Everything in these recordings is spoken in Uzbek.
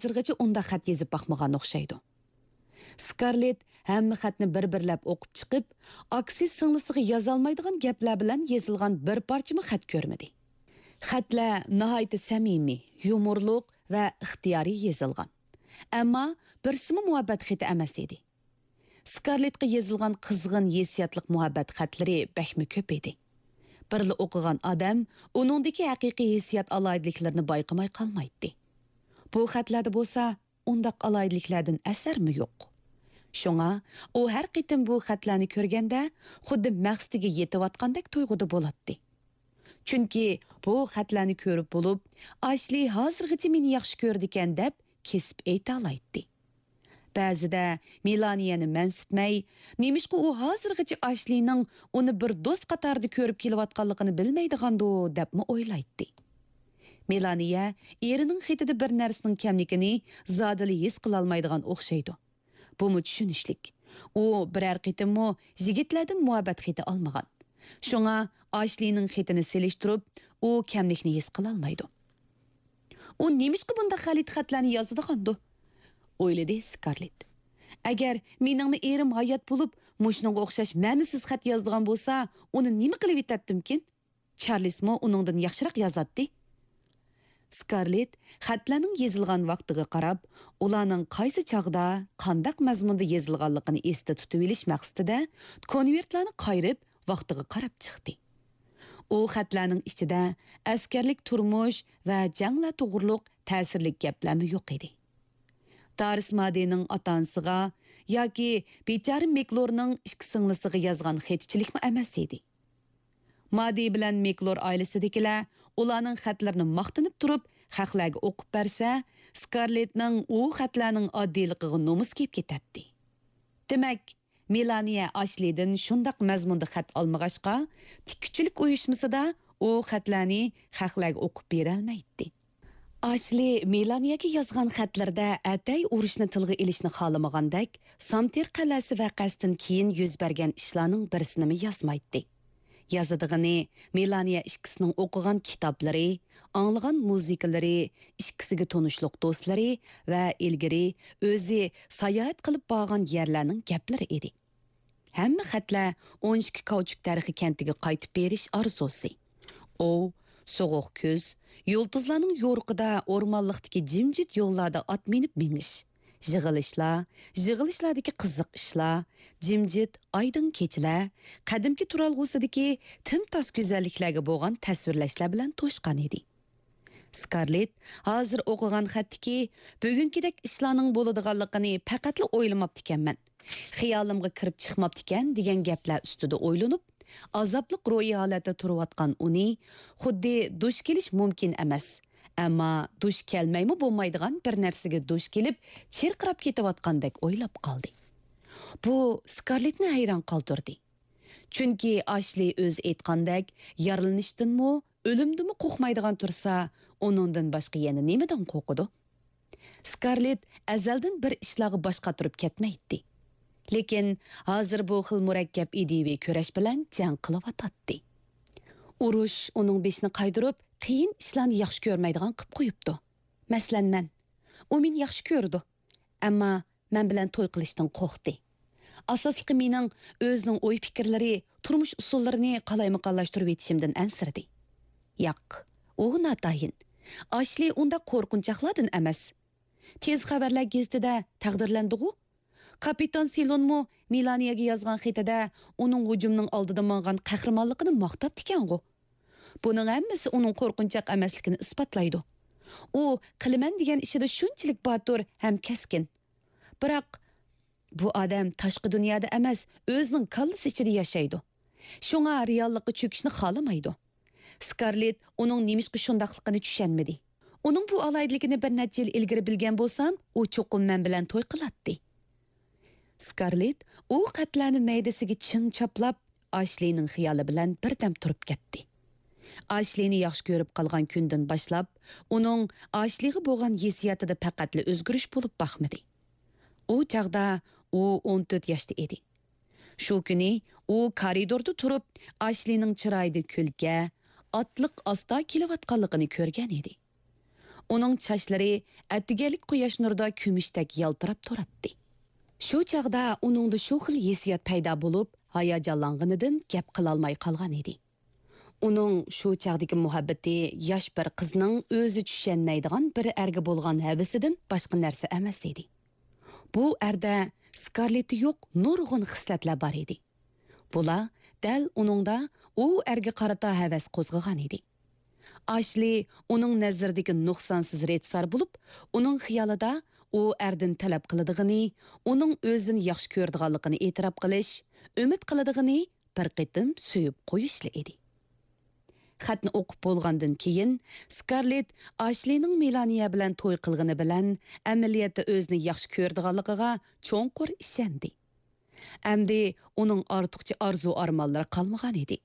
hozirgacha unda xat yezib baxmagan o'xshaydi. Scarlett hamma xatni bir-birlab o'qib chiqib, aksi singlisiga yozolmaydigan gaplar bilan yozilgan bir parchami xat ko'rmadi. Xatlar nihoyat samimiy, yumorliq va ixtiyoriy yozilgan. Ammo birsimi muhabbat xati emas edi. Scarlettga yozilgan qizg'in hissiyotlik muhabbat xatlari bakmi ko'p edi. Birli o'qigan odam uningdagi haqiqiy hissiyot aloyidliklarini bayqamay qolmaydi. Bu xatlarda bo'lsa, undaq aloyidliklardan asarmi yo'q. Shunga, u har qitim bu xatlarni ko'rganda, xuddi maqsadiga yetayotgandek tuyg'uda bo'ladi. Chunki bu xatlarni ko'rib bo'lib, Ashli hozirgacha meni yaxshi ko'rdi ekan deb kesib ayta oladi. Ba'zida Melaniyani mansitmay, nemishqa u hozirgacha Ashlining uni bir do'st qatorida ko'rib kelayotganligini bilmaydigandi debmi o'ylaydi. Melaniya erining xetida bir narsaning kamligini zodili his qila olmaydigan o'xshaydi. Bumi tushunishlik. U biror qitimmi yigitlardan muhabbat xeti olmagan. Shunga Ashlining xetini selishtirib, u kamlikni his qila olmaydi. U nemishqa bunda xalit xatlarni yozadigandu? O'yladi Scarlett. Agar meningmi erim hayot bo'lib, mushunga o'xshash ma'nisiz xat yozadigan bo'lsa, uni nima qilib yetadimkin? Charlesmi uningdan yaxshiroq yozadi? Scarlett xatlarning yozilgan vaqtiga qarab, ularning qaysi chog'da, qandaq mazmunda yozilganligini esda tutib olish maqsadida konvertlarni qayrib, vaqtiga qarab chiqdi. U xatlarning ichida askarlik turmush va janglar to'g'riliq ta'sirli gaplarmi yo'q edi. Doris Madining ota-onasiga yoki bechora Meklorning ikki singlisiga yozgan xatchilikmi emas edi. Madi bilan Meklor oilasidagilar ularning xatlarini maqtinib turib, xalqlarga o'qib bersa, Scarlettning u xatlarning oddiyligiga nomus kelib ketadi. Demak, Melaniya Ashlidan shundaq mazmunda xat olmag'achqa, tikkuchilik uyushmasida u xatlarni xalqlarga o'qib bera olmaydi. Ashli Melaniyaga yozgan xatlarda atay urushni tilga ilishni xohlamagandek, Samter qal'asi vaqasidan keyin yuz bergan ishlarning birisini yozmaydi. Yozadig'ini Melaniya ikkisining o'qigan kitoblari, anglagan musiqalari, ikkisiga tonishliq do'stlari va ilgari o'zi sayohat qilib borgan yerlarning gaplari edi. Hamma xatlar 12 Kauchuk tarixiy kentiga qaytib berish orzusi. O so'g'uq kuz, yulduzlarning yo'riqida o'rmonliqdagi jimjit yo'llarda ot minib minish, yig'ilishlardagi qiziq ishlar, jimjit oydin kechalar, qadimki turalg'usidagi timtos go'zalliklarga bo'lgan tasvirlashlar bilan to'shqan edi. Scarlett hozir o'qigan xatdiki, bugünkidek ishlarning bo'ladiganligini faqatla o'ylamabdi ekanman. Xiyolimga kirib chiqmabdi ekan degan gaplar ustida o'ylanib, azobliq ro'yi holatda turayotgan uni xuddi dush kelish mumkin emas, ammo dush kelmaymi bo'lmaydigan bir narsaga dush kelib, chirqirab ketayotgandek o'ylab qoldi. Bu Scarlettni hayron qoldirdi. Chunki Ashli o'z aytgandek, yaralanishdanmi, o'limdanmi qo'rqmaydigan tursa, uningdan boshqa yana nimadan qo'rqadi? Scarlett azaldan bir ishlarga bosh qotirib ketmaydi. Lekin hozir bu xil murakkab idiviy kurash bilan jang qilyotdi. Urush uning beshini qaydirib, qiyin ishlarni yaxshi ko'rmaydigan qilib qo'yibdi. Masalan, men. U meni yaxshi ko'rdi, ammo men bilan to'y qilishdan qo'rqdi. Asosligi mening o'zining o'y-fikrlari, turmush usullarini qalaymiqonlashtirib etishimdan ansirdi. Yo'q, u natayin. Ashli unda qo'rqinchoqlardan emas. Tez xabarlar gazetida taqdirlandi-ku. Kapitan Silonmu Melaniyaga yozgan xatida uning hujumning oldida mangan qahramonligini maqtab ekan-ku. Buning hammasi uning qo'rqinchoq emasligini isbotlaydi. U qilaman degan ishida shunchalik botur ham keskin. Biroq bu odam tashqi dunyoda emas, o'zining kallasi ichida yashaydi. Shunga reallikka cho'kishni xohlamaydi. Scarlett uning nemishqa shundaqligini tushunmadi. Uning bu aloyidligini bir necha yil ilgari bilgan bo'lsam, u cho'qim men bilan to'y qiladi. Scarlett u xatlarni maydasiga chin chaplab, Ashlining xiyoli bilan birdam turib ketdi. Ashlini yaxshi ko'rib qolgan kundan boshlab, uning Ashliga bo'lgan hissiyotida faqatli o'zgarish bo'lib baxmadi. U chaqda u 14 yoshda edi. Shu kuni u koridorda turib, Ashlining chiroyida kulga, otliq asta kelayotganligini ko'rgan edi. Uning chachlari attigalik quyosh nurida kumushdek yaltirab turatdi. Shu chaqda uningda shu xil hissiyat paydo bo'lib, hayajonlanganidan gap qila olmay qolgan edi. Uning shu chaqdagi muhabbati yosh bir qizning o'zi tushunmaydigan bir erga bo'lgan havisidan boshqa narsa emas edi. Bu erda Skarleti yo'q nurg'un xislatlar bor edi. Bular dal uningda u erga qarata havas qo'zg'agan edi. Ashli uning nazaridagi nuqsonsiz retsar bo'lib, uning xiyolida u erdan talab qiladiganini, uning o'zini yaxshi ko'radiganligini e'tirof qilish, umid qiladiganini bir qitim suyib qo'yishli edi. Xatni o'qib bo'lgandan keyin Skarlett Ashlining Melaniya bilan to'y qilgani bilan amaliyotda o'zini yaxshi ko'radiganligiga cho'nqur ishondi. Amdi uning ortiqcha orzu-armonlari qolmagan edi.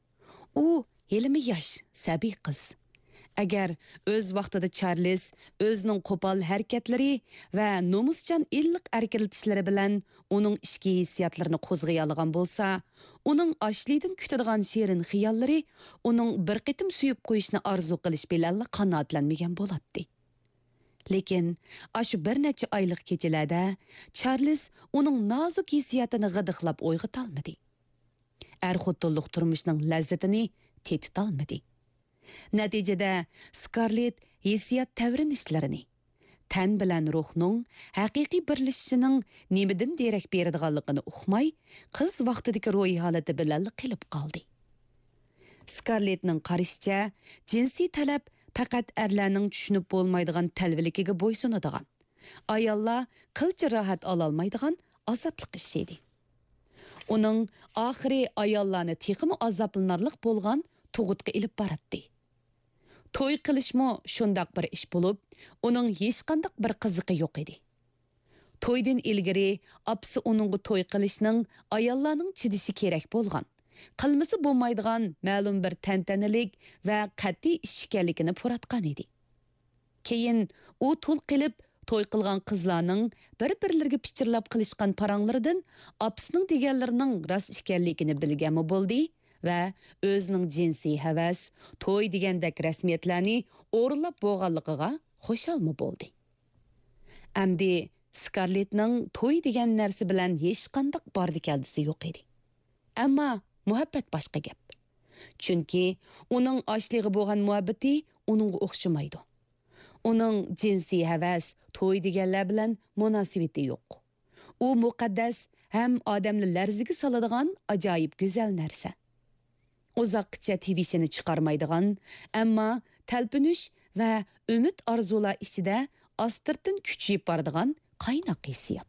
U Elimi yosh, sabiy qiz. Agar o'z vaqtida Charles o'zining qo'pol harakatlari va nomuschan illiq harakatishlari bilan uning ishki hissiyotlarini qo'zg'ay olgan bo'lsa, uning Ashlidan kutadigan shirin xiyollari uning bir qitim suyib qo'yishni orzu qilish bilan qanoatlanmagan bo'ladi. Lekin ashu bir necha oylik kechalarda Charles uning nozik hissiyotini g'idiqlab uyg'otolmadi. Er-xotinlik turmushning lazzatini tetitolmadi. Natijada Skarlett hissiyat tavrinishlarini, tan bilan ruhning haqiqiy birlashishining nimidan derak beradiganligini uqmay, qiz vaqtidagi ro'y holati bilan qilib qoldi. Skarlettning qarashicha, jinsiy talab faqat erlarning tushunib bo'lmaydigan talviligiga bo'ysunadigan, ayollar qilcha rohat ola olmaydigan azobli ish edi. Uning oxiri ayollarni texmi azoblanarlik bo'lgan tug'utga ilib boradi. To'y qilishmi shundoq bir ish bo'lib, uning hech qanday bir qiziqi yo'q edi. To'ydan ilgari apsi uningga to'y qilishning ayollarning chidishi kerak bo'lgan, qilmisi bo'lmaydigan ma'lum bir tantanalik va qat'iy ish ekanligini furatgan edi. Keyin u tul qilib to'y qilgan qizlarning bir-birlariga pichirlab qilishgan paranglaridan apsining deganlarining rost ekanligini bilganmi bo'ldi va o'zining jinsiy havas, to'y degandek rasmiyatlarni o'rinlab bo'lganligiga xo'shalmi bo'ldi. Amdi Skarlettning to'y degan narsa bilan hech qanday bordi-keldisi yo'q edi. Ammo muhabbat boshqa gap. Chunki uning Ashliga bo'lgan muhabbati uningga o'xshamaydi. Uning jinsiy havas, to'y deganlar bilan munosabati yo'q. U muqaddas ham odamni larziga soladigan ajoyib go'zal narsa. Uzoqcha tivishini chiqarmaydigan, ammo talpinish va umid orzular ichida astirtin kuchayib boradigan qaynoq hissiyot.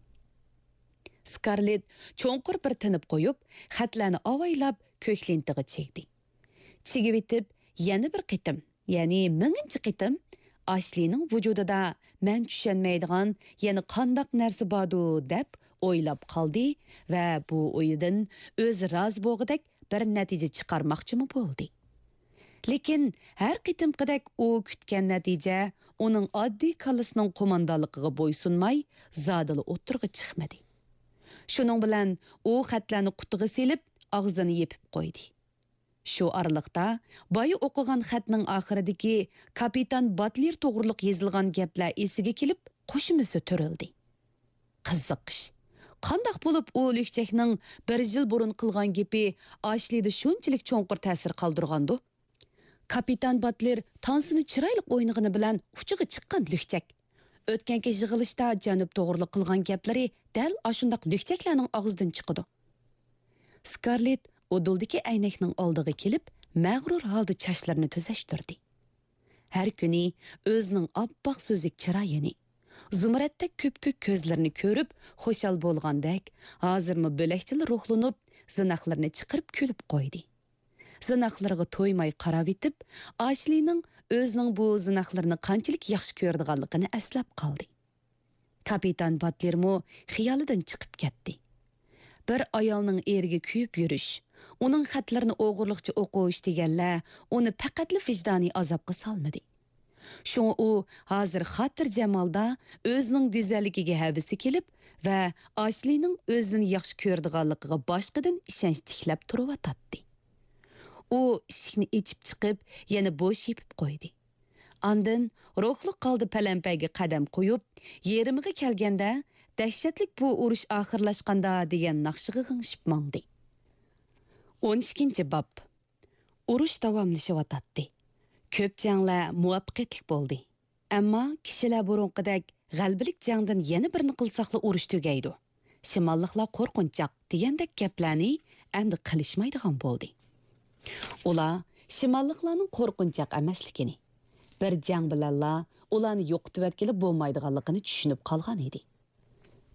Skarlett cho'nqur bir tinib qo'yib, xatlarni avaylab ko'klintig'i chekdi. Chigib etib, yana bir qitim, ya'ni minginchi qitim Ashlining vujudida men tushunmaydigan yana qandaq narsa bordu deb o'ylab qoldi va bu o'yidan o'zi rozi bo'lg'idek bir natija chiqarmoqchimi bo'ldi. Lekin har qitimqidek u kutgan natija uning oddiy kalisining qo'mondonligiga bo'ysunmay, zodili o'tirg'i chiqmadi. Shuning bilan u xatlarni qutiga selib, og'zini yepib qo'ydi. Shu araliqda boyi o'qigan xatning oxiridagi kapitan Butler to'g'riliq yozilgan gaplar esiga kelib, qo'shimisi turildi. Qiziqish. Qandaq bo'lib u lükchakning bir yil burun qilgan gapi Ashlida shunchalik cho'nqur ta'sir qoldirgandi? Kapitan Butler tansini chiroyli o'ynagani bilan uchiga chiqqan lükchak. O'tganki yig'ilishda janub to'g'riliq qilgan gaplari dal ashundaq lükchaklarning og'zidan chiqdi. Skarlett o'duldagi aynakning oldiga kelib, mag'rur holda chashlarini tuzashtirdi. Har kuni o'zining oppoq so'zik chiroyini, zumratdek ko'p-ko'k ko'zlarini ko'rib, xo'shal bo'lgandek, hozirmi bo'lakchil ruhlanib, zinoqlarini chiqarib kulib qo'ydi. Zinoqlariga to'ymay qarab etib, Ashlining o'zining bu zinoqlarini qanchalik yaxshi ko'radiganligini eslab qoldi. Kapitan Butlermo xiyolidan chiqib ketdi. Bir ayolning eriga kuyib yurish, uning xatlarini o'g'irliqcha o'qish deganlar uni faqatli vijdoniy azobga solmadi. Shunga u hozir xotirjamolda o'zining go'zalligiga havasi kelib va Ashlining o'zini yaxshi ko'radiganligiga boshqadan ishonch tiklab turib-atdi. U eshikni ichib chiqib, yana bo'sh yepib qo'ydi. Andın ruhluq qaldı pələmpəyge qadam qoyub, yerimiga kelganda dəhşətlik bu uruş axırlaşqanda degan naqshiga g'ingshib mangdi. 12 bab. Urush davomlashyapti. Ko'p janglar muvaffaqiyatli bo'ldi. Ammo kishilar burunqidek g'albilik jangdan yana birini qilsaqla urush tugaydi. Shimolliklar qo'rqinchoq degandek gaplarni endi qilishmaydigan bo'ldi. Ular shimolliklarning qo'rqinchoq emasligini, bir jang bilanla ularni yo'qotib etkili bo'lmaydiganligini tushunib qolgan edi.